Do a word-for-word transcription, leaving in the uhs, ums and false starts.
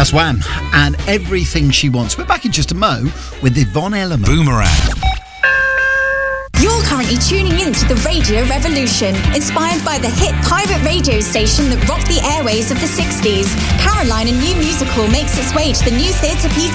That's Wham! And Everything She Wants. We're back in just a mo with Yvonne Elliman. Boomerang. You're currently tuning in to the Radio Revolution, inspired by the hit pirate radio station that rocked the airwaves of the sixties. Caroline, a new musical, makes its way to the new theatre piece